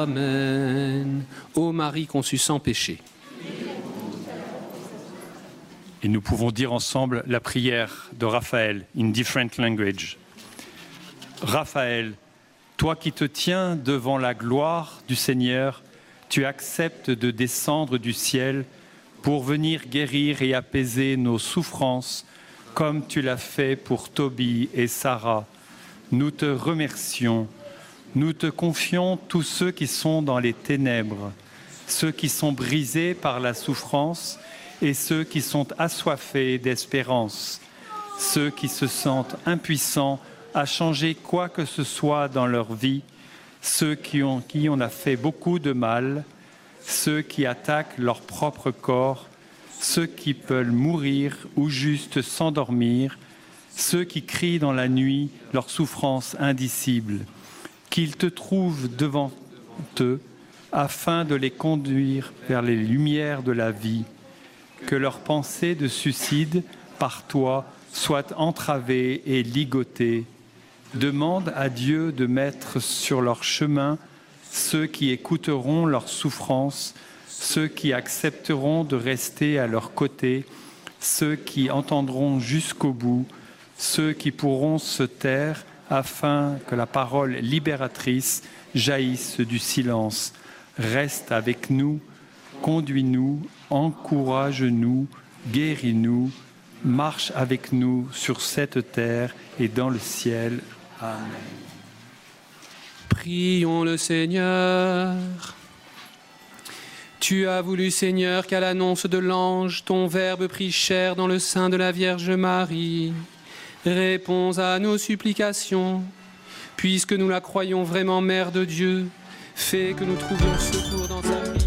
Amen. Ô Marie conçue sans péché. Et nous pouvons dire ensemble la prière de Raphaël, in different language. Raphaël, toi qui te tiens devant la gloire du Seigneur, tu acceptes de descendre du ciel pour venir guérir et apaiser nos souffrances, comme tu l'as fait pour Tobie et Sarah. Nous te remercions. Nous te confions tous ceux qui sont dans les ténèbres, ceux qui sont brisés par la souffrance et ceux qui sont assoiffés d'espérance, ceux qui se sentent impuissants à changer quoi que ce soit dans leur vie, ceux qui on a fait beaucoup de mal, ceux qui attaquent leur propre corps, ceux qui veulent mourir ou juste s'endormir, ceux qui crient dans la nuit leur souffrance indicible. Qu'ils te trouvent devant eux afin de les conduire vers les lumières de la vie, que leurs pensées de suicide par toi soient entravées et ligotées. Demande à Dieu de mettre sur leur chemin ceux qui écouteront leur souffrance, ceux qui accepteront de rester à leur côté, ceux qui entendront jusqu'au bout, ceux qui pourront se taire afin que la parole libératrice jaillisse du silence. Reste avec nous, conduis-nous, encourage-nous, guéris-nous, marche avec nous sur cette terre et dans le ciel. Amen. Prions le Seigneur. Tu as voulu, Seigneur, qu'à l'annonce de l'ange, ton Verbe prit chair dans le sein de la Vierge Marie. Réponds à nos supplications, puisque nous la croyons vraiment Mère de Dieu, fais que nous trouvions secours dans sa vie.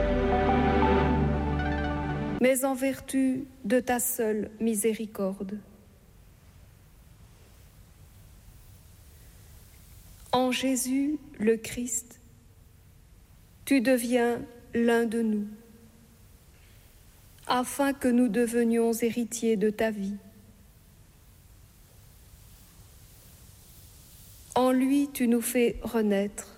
Mais en vertu de ta seule miséricorde. En Jésus, le Christ, tu deviens l'un de nous, afin que nous devenions héritiers de ta vie. En lui, tu nous fais renaître.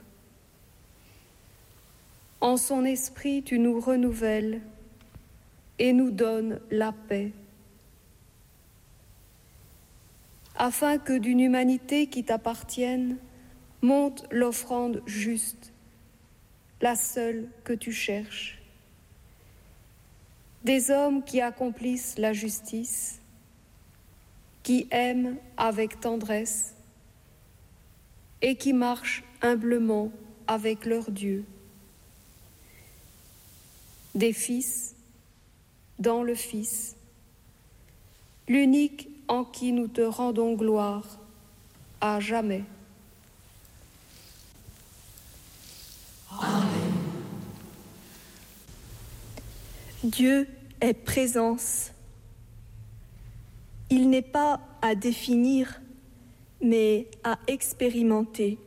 En son esprit, tu nous renouvelles et nous donnes la paix. Afin que d'une humanité qui t'appartienne, monte l'offrande juste, la seule que tu cherches. Des hommes qui accomplissent la justice, qui aiment avec tendresse, et qui marchent humblement avec leur Dieu. Des fils dans le Fils, l'unique en qui nous te rendons gloire à jamais. Amen. Dieu est présence. Il n'est pas à définir, mais à expérimenter.